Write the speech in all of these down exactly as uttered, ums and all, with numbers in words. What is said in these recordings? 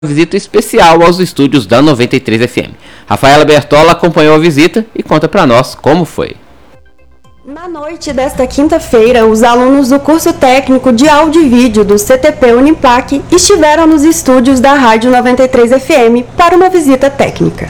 Visita especial aos estúdios da noventa e três F M. Rafaela Bertola acompanhou a visita e conta pra nós como foi. Na noite desta quinta-feira, os alunos do curso técnico de áudio e vídeo do C T P Uniplac estiveram nos estúdios da Rádio noventa e três F M para uma visita técnica.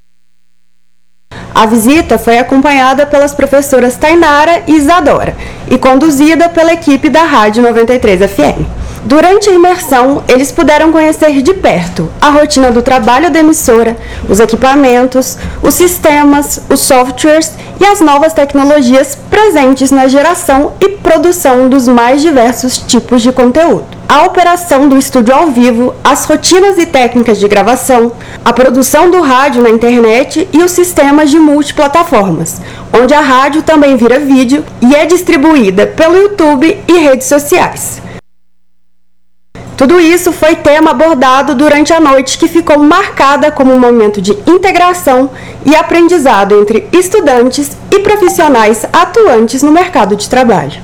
A visita foi acompanhada pelas professoras Tainara e Isadora e conduzida pela equipe da Rádio noventa e três F M. Durante a imersão, eles puderam conhecer de perto a rotina do trabalho da emissora, os equipamentos, os sistemas, os softwares e as novas tecnologias presentes na geração e produção dos mais diversos tipos de conteúdo. A operação do estúdio ao vivo, as rotinas e técnicas de gravação, a produção do rádio na internet e os sistemas de multiplataformas, onde a rádio também vira vídeo e é distribuída pelo YouTube e redes sociais. Tudo isso foi tema abordado durante a noite, que ficou marcada como um momento de integração e aprendizado entre estudantes e profissionais atuantes no mercado de trabalho.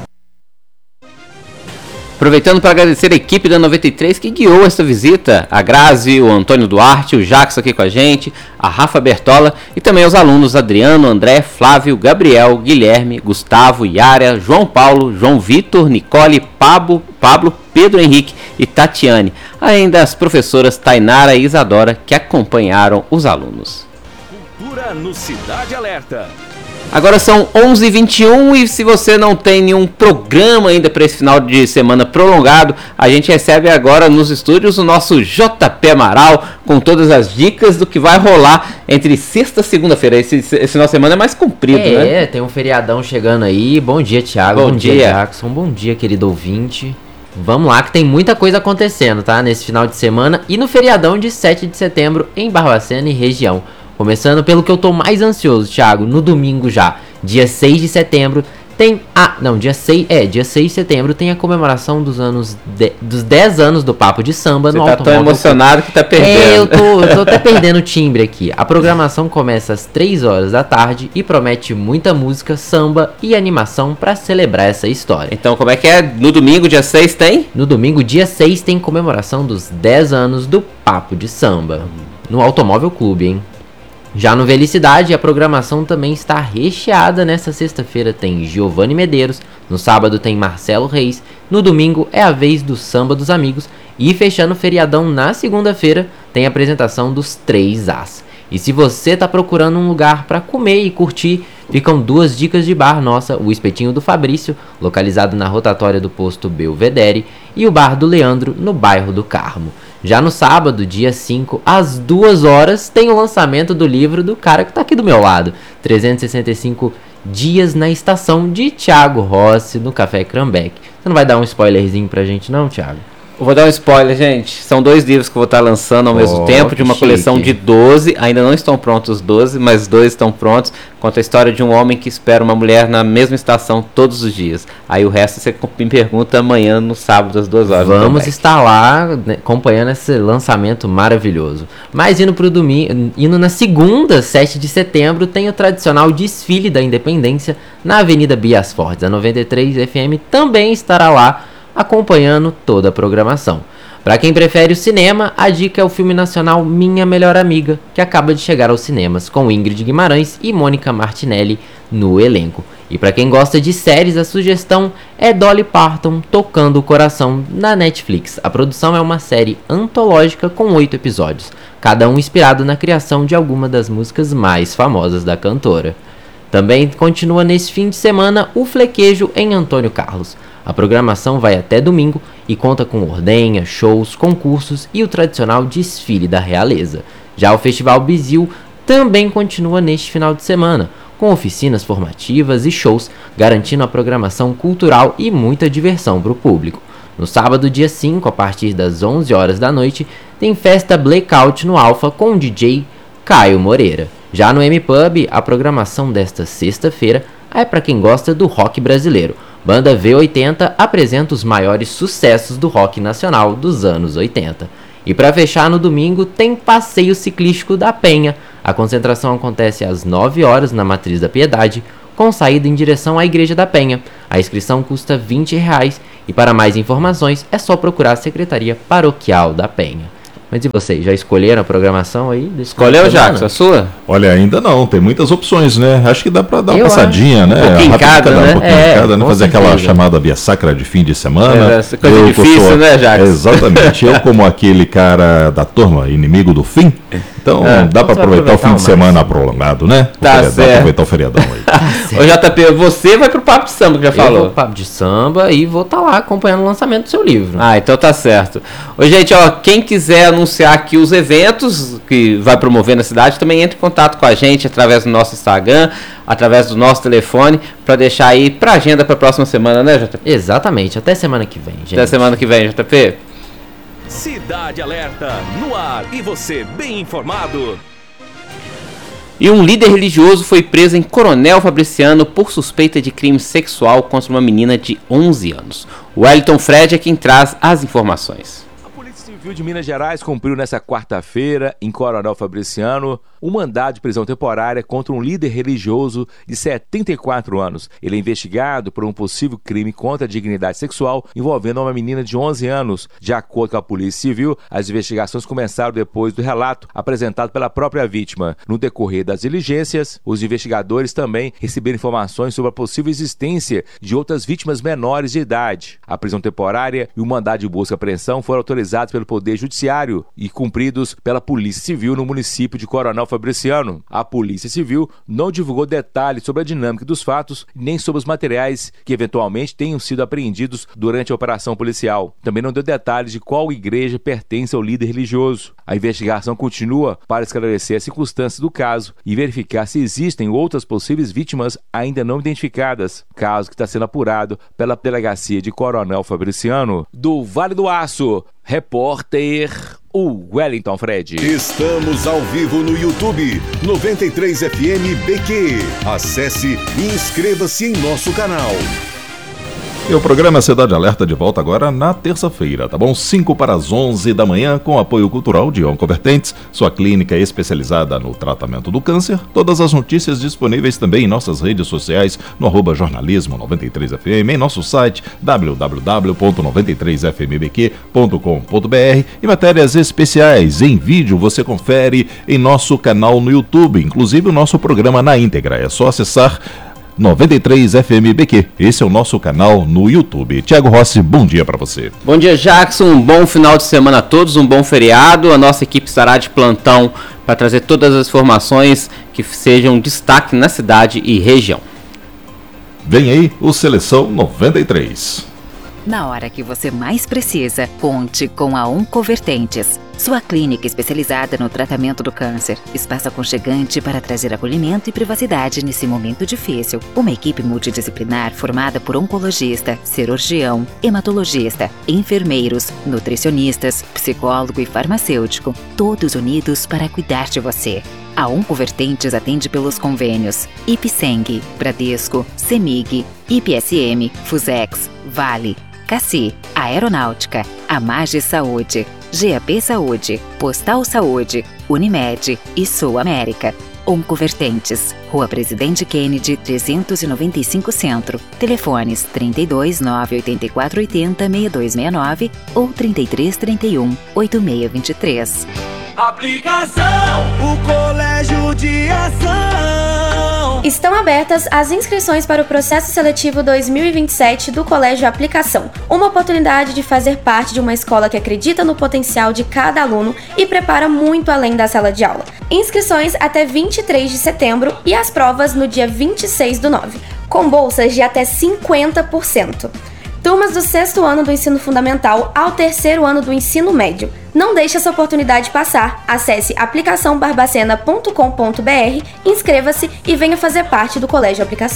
Aproveitando para agradecer a equipe da noventa e três que guiou essa visita, a Grazi, o Antônio Duarte, o Jackson aqui com a gente, a Rafa Bertola e também os alunos Adriano, André, Flávio, Gabriel, Guilherme, Gustavo, Yara, João Paulo, João Vitor, Nicole, Pablo, Pablo, Pedro Henrique e Tatiane, além das professoras Tainara e Isadora que acompanharam os alunos. Cultura no Cidade Alerta. Agora são onze e vinte e um e se você não tem nenhum programa ainda para esse final de semana prolongado, a gente recebe agora nos estúdios o nosso J P Amaral com todas as dicas do que vai rolar entre sexta e segunda-feira. Esse, esse final de semana é mais comprido, é, né? É, tem um feriadão chegando aí. Bom dia, Thiago. Bom, Bom dia, dia, Jackson. Bom dia, querido ouvinte. Vamos lá que tem muita coisa acontecendo, tá? Nesse final de semana e no feriadão de sete de setembro em Barbacena e região. Começando pelo que eu tô mais ansioso, Thiago, no domingo já, dia seis de setembro, tem a... Não, dia seis, é, dia seis de setembro tem a comemoração dos anos, de, dos dez anos do Papo de Samba. Você no tá Automóvel. tão emocionado que tá perdendo. É, eu tô, eu tô até perdendo o timbre aqui. A programação começa às três horas da tarde e promete muita música, samba e animação pra celebrar essa história. Então, como é que é? No domingo, dia seis, tem? No domingo, dia seis, tem comemoração dos dez anos do Papo de Samba, no Automóvel Clube, hein? Já no Felicidade, a programação também está recheada. Nesta sexta-feira tem Giovanni Medeiros, no sábado tem Marcelo Reis, no domingo é a vez do Samba dos Amigos e fechando o feriadão na segunda-feira tem a apresentação dos três As. E se você está procurando um lugar para comer e curtir, ficam duas dicas de bar nossa, o Espetinho do Fabrício, localizado na rotatória do posto Belvedere, e o Bar do Leandro, no bairro do Carmo. Já no sábado, dia cinco, às duas horas, tem o lançamento do livro do cara que tá aqui do meu lado. trezentos e sessenta e cinco Dias na Estação, de Thiago Rossi, no Café Crambeck. Você não vai dar um spoilerzinho pra gente não, Thiago? Eu vou dar um spoiler, gente. São dois livros que eu vou estar lançando ao oh, mesmo tempo, de uma chique. coleção de doze. Ainda não estão prontos os doze, mas dois estão prontos. Conta a história de um homem que espera uma mulher na mesma estação todos os dias. Aí o resto você me pergunta amanhã, no sábado, às duas horas. Vamos estar lá, né, acompanhando esse lançamento maravilhoso. Mas indo pro domingo, indo na segunda, sete de setembro, tem o tradicional desfile da Independência na Avenida Bias Fortes. A noventa e três F M também estará lá, acompanhando toda a programação. Para quem prefere o cinema, a dica é o filme nacional Minha Melhor Amiga, que acaba de chegar aos cinemas com Ingrid Guimarães e Mônica Martinelli no elenco. E para quem gosta de séries, a sugestão é Dolly Parton Tocando o Coração na Netflix. A produção é uma série antológica com oito episódios, cada um inspirado na criação de alguma das músicas mais famosas da cantora. Também continua nesse fim de semana o Flequejo em Antônio Carlos. A programação vai até domingo e conta com ordenha, shows, concursos e o tradicional desfile da realeza. Já o Festival Bizil também continua neste final de semana, com oficinas formativas e shows, garantindo a programação cultural e muita diversão para o público. No sábado, dia cinco, a partir das onze horas da noite, tem festa Blackout no Alfa com o D J Caio Moreira. Já no M-Pub, a programação desta sexta-feira é para quem gosta do rock brasileiro. Banda V oitenta apresenta os maiores sucessos do rock nacional dos anos oitenta. E para fechar no domingo tem passeio ciclístico da Penha. A concentração acontece às nove horas na Matriz da Piedade, com saída em direção à Igreja da Penha. A inscrição custa vinte reais e para mais informações é só procurar a Secretaria Paroquial da Penha. Mas e vocês, já escolheram a programação aí? Escolheu, Jacques, a sua? Olha, ainda não, tem muitas opções, né? Acho que dá pra dar uma Eu passadinha, acho. né? Um pouquinho Rápido, cada, cada, né? Um pouquinho É, cada, né? com Fazer aquela certeza. chamada via sacra de fim de semana. É, essa coisa Eu, difícil, sou- né, Jacques? Exatamente. Eu, como aquele cara da turma, inimigo do fim, então É, dá pra vamos aproveitar o fim aproveitar de o semana prolongado, né? O Tá feriadão, certo. aproveitar o feriadão aí. Ô J P, você vai pro Papo de Samba, que já Eu vou falou. pro Papo de Samba e vou estar lá acompanhando o lançamento do seu livro. Ah, então tá certo. Ô, gente, ó, quem quiser anunciar aqui os eventos que vai promover na cidade, também entre em contato com a gente através do nosso Instagram, através do nosso telefone, pra deixar aí pra agenda pra próxima semana, né, J P? Exatamente, até semana que vem, gente. Até semana que vem, J P. Cidade Alerta, no ar e você bem informado. E um líder religioso foi preso em Coronel Fabriciano por suspeita de crime sexual contra uma menina de onze anos. O Wellington Fred é quem traz as informações. A Polícia Civil de Minas Gerais cumpriu nesta quarta-feira, em Coronel Fabriciano, um mandado de prisão temporária contra um líder religioso de setenta e quatro anos. Ele é investigado por um possível crime contra a dignidade sexual envolvendo uma menina de onze anos. De acordo com a Polícia Civil, as investigações começaram depois do relato apresentado pela própria vítima. No decorrer das diligências, os investigadores também receberam informações sobre a possível existência de outras vítimas menores de idade. A prisão temporária e o mandado de busca e apreensão foram autorizados pelo Poder Judiciário e cumpridos pela Polícia Civil no município de Coronel Fabriciano. A Polícia Civil não divulgou detalhes sobre a dinâmica dos fatos, nem sobre os materiais que eventualmente tenham sido apreendidos durante a operação policial. Também não deu detalhes de qual igreja pertence ao líder religioso. A investigação continua para esclarecer as circunstâncias do caso e verificar se existem outras possíveis vítimas ainda não identificadas. Caso que está sendo apurado pela Delegacia de Coronel Fabriciano. Do Vale do Aço, repórter o Wellington Fred. Estamos ao vivo no YouTube, noventa e três F M B Q. Acesse e inscreva-se em nosso canal. E o programa Cidade Alerta de volta agora na terça-feira, tá bom? cinco para as onze da manhã, com apoio cultural de Oncovertentes, sua clínica especializada no tratamento do câncer. Todas as notícias disponíveis também em nossas redes sociais, no arroba jornalismo noventa e três F M, em nosso site w w w ponto noventa e três f m b q ponto com ponto b r e matérias especiais em vídeo você confere em nosso canal no YouTube, inclusive o nosso programa na íntegra. É só acessar noventa e três F M B Q. Esse é o nosso canal no YouTube. Tiago Rossi, bom dia para você. Bom dia, Jackson. Um bom final de semana a todos, um bom feriado. A nossa equipe estará de plantão para trazer todas as informações que sejam destaque na cidade e região. Vem aí o Seleção noventa e três. Na hora que você mais precisa, conte com a Oncovertentes, sua clínica especializada no tratamento do câncer. Espaço aconchegante para trazer acolhimento e privacidade nesse momento difícil. Uma equipe multidisciplinar formada por oncologista, cirurgião, hematologista, enfermeiros, nutricionistas, psicólogo e farmacêutico, todos unidos para cuidar de você. A Oncovertentes atende pelos convênios Ipseng, Bradesco, Semig, I P S M, Fusex, Vale, Cassi, Aeronáutica, Amage Saúde, G A P Saúde, Postal Saúde, Unimed e Sul América. Oncovertentes, Rua Presidente Kennedy, trezentos e noventa e cinco Centro. Telefones trinta e dois, nove oito quatro oito zero, seis dois seis nove ou trinta e três, trinta e um, oito seis dois três. Aplicação, o Colégio de Ação. Estão abertas as inscrições para o processo seletivo dois mil e vinte e sete do Colégio Aplicação. Uma oportunidade de fazer parte de uma escola que acredita no potencial de cada aluno e prepara muito além da sala de aula. Inscrições até vinte e três de setembro e as provas no dia vinte e seis do nove, com bolsas de até cinquenta por cento. Turmas do sexto ano do ensino fundamental ao terceiro ano do ensino médio. Não deixe essa oportunidade passar. Acesse aplicação barbacena ponto com ponto b r, inscreva-se e venha fazer parte do Colégio Aplicação.